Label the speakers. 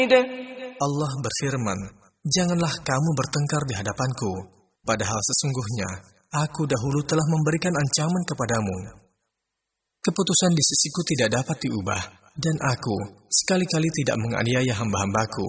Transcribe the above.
Speaker 1: Allah berfirman, "Janganlah kamu bertengkar di hadapanku, padahal sesungguhnya aku dahulu telah memberikan ancaman kepadamu. Keputusan di sisiku tidak dapat diubah, dan aku sekali-kali tidak menganiaya hamba-hambaku.